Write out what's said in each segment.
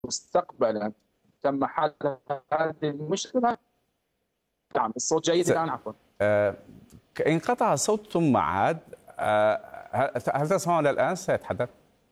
مستقبلا تم حل هذه المشكلة. نعم، الصوت جيد الآن؟ عفوا. آه، انقطع الصوت ثم عاد. هل تسمعون الآن؟ سيتحدث.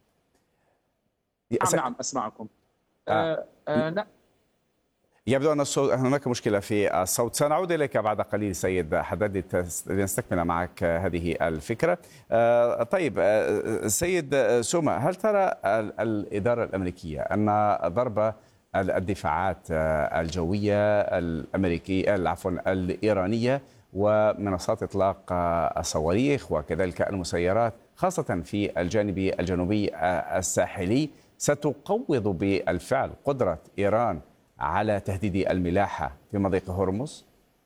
نعم نعم أسمعكم. آه، نعم. يبدو أن هناك مشكلة في الصوت. سنعود إليك بعد قليل سيد حداد لنستكمل معك هذه الفكرة. طيب سيد سوما، هل ترى الإدارة الأمريكية أن ضرب الدفاعات الجوية الأمريكية عفوا الإيرانية ومنصات إطلاق الصواريخ وكذلك المسيرات خاصة في الجانب الجنوبي الساحلي ستقوض بالفعل قدرة إيران على تهديد الملاحة في مضيق هرمز؟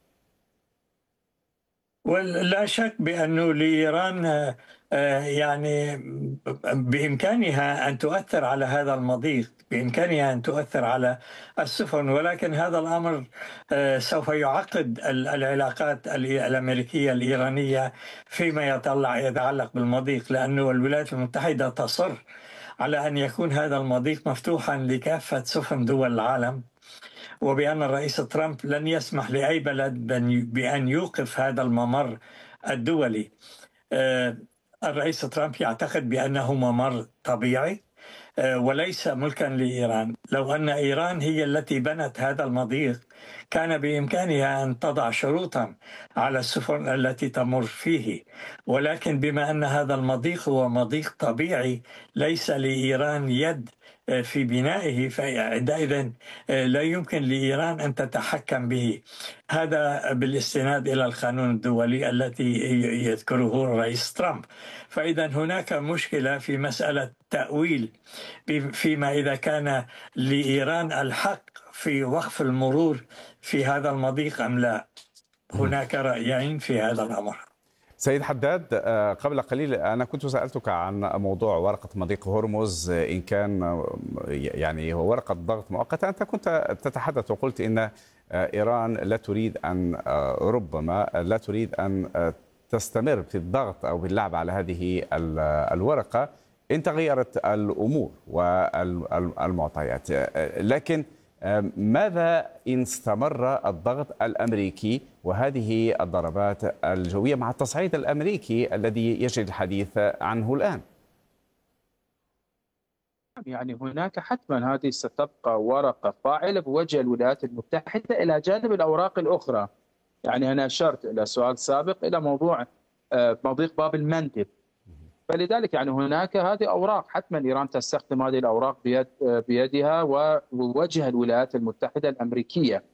ولا شك بأنه لإيران يعني بإمكانها أن تؤثر على هذا المضيق، بإمكانها أن تؤثر على السفن، ولكن هذا الأمر سوف يعقد العلاقات الأمريكية الإيرانية فيما يتعلق بالمضيق، لأنه الولايات المتحدة تصر على أن يكون هذا المضيق مفتوحا لكافة سفن دول العالم، وبأن الرئيس ترامب لن يسمح لأي بلد بأن يوقف هذا الممر الدولي. الرئيس ترامب يعتقد بأنه ممر طبيعي وليس ملكا لإيران. لو أن إيران هي التي بنت هذا المضيق كان بإمكانها أن تضع شروطا على السفن التي تمر فيه، ولكن بما أن هذا المضيق هو مضيق طبيعي ليس لإيران يد في بنائه، فعندئذ لا يمكن لإيران أن تتحكم به. هذا بالاستناد إلى القانون الدولي التي يذكره الرئيس ترامب. فإذا هناك مشكلة في مسألة تأويل فيما إذا كان لإيران الحق في وقف المرور في هذا المضيق أم لا. هناك رأيين في هذا الأمر. سيد حداد، قبل قليل أنا كنت سألتك عن موضوع ورقة مضيق هرمز إن كان يعني هو ورقة ضغط مؤقتة. أنت كنت تتحدث وقلت إن إيران لا تريد أن ربما لا تريد أن تستمر في الضغط أو باللعب على هذه الورقة إن تغيرت الأمور والمعطيات. لكن ماذا إن استمر الضغط الأمريكي وهذه الضربات الجوية مع التصعيد الأمريكي الذي يجري الحديث عنه الآن؟ يعني هناك حتما هذه ستبقى ورقة فاعلة بوجه الولايات المتحدة إلى جانب الأوراق الأخرى. يعني أنا أشرت إلى سؤال سابق إلى موضوع مضيق باب المندب، فلذلك يعني هناك هذه أوراق حتما إيران تستخدم هذه الأوراق بيدها ووجه الولايات المتحدة الأمريكية.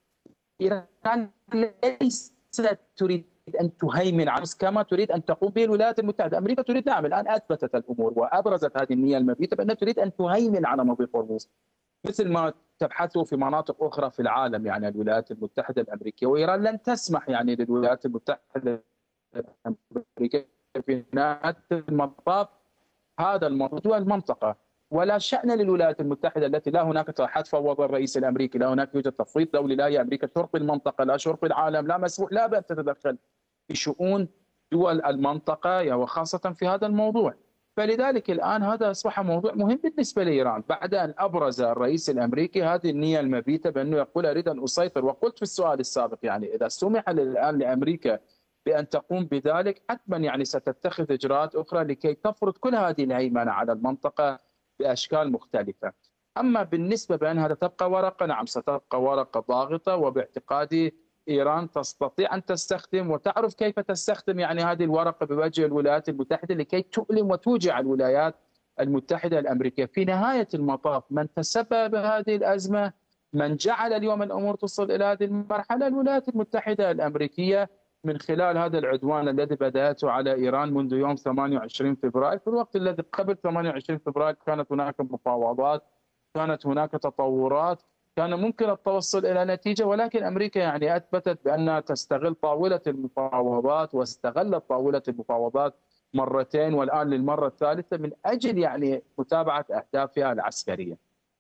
إيران ليست تريد أن تهيمن على كما تريد أن تقوم به الولايات المتحدة. أمريكا تريد، نعم الآن أثبتت الأمور وأبرزت هذه النية المبيتة بأنها تريد أن تهيمن على مضيق هرمز مثل ما تبحثه في مناطق أخرى في العالم، يعني الولايات المتحدة الأمريكية. وإيران لن تسمح يعني للولايات المتحدة الأمريكية في نهاية المطاف هذا الموضوع المنطقة، ولا شأن للولايات المتحدة التي لا هناك حد فوض الرئيس الأمريكي، لا هناك يوجد تفويض دولي، لا هي أمريكا شرط المنطقة لا شرط العالم، لا مسموح لا بأن تتدخل في شؤون دول المنطقة وخاصة في هذا الموضوع. فلذلك الآن هذا أصبح موضوع مهم بالنسبة لإيران بعد أن أبرز الرئيس الأمريكي هذه النية المبيتة بأنه يقول أريد أن أسيطر. وقلت في السؤال السابق يعني إذا سمح الآن لأمريكا بأن تقوم بذلك حتما يعني ستتخذ إجراءات أخرى لكي تفرض كل هذه الهيمنة على المنطقة بأشكال مختلفة. أما بالنسبة بأن هذا تبقى ورقة، نعم ستبقى ورقة ضاغطة، وباعتقادي إيران تستطيع أن تستخدم وتعرف كيف تستخدم يعني هذه الورقة بوجه الولايات المتحدة لكي تؤلم وتوجع الولايات المتحدة الأمريكية. في نهاية المطاف من تسبب بهذه الأزمة، من جعل اليوم الأمور تصل إلى هذه المرحلة، الولايات المتحدة الأمريكية من خلال هذا العدوان الذي بدأته على إيران منذ يوم 28 فبراير. في الوقت الذي قبل 28 فبراير كانت هناك مفاوضات، كانت هناك تطورات، كان ممكن التوصل إلى نتيجة، ولكن أمريكا يعني أثبتت بأنها تستغل طاولة المفاوضات، واستغلت طاولة المفاوضات مرتين والآن للمرة الثالثة من أجل يعني متابعة أهدافها العسكرية.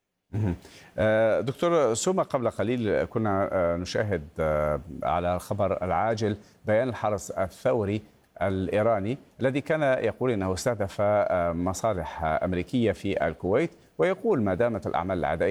دكتور سوما، قبل قليل كنا نشاهد على الخبر العاجل بيان الحرس الثوري الإيراني الذي كان يقول إنه استهدف مصالح أمريكية في الكويت، ويقول ما دامت الأعمال العدائية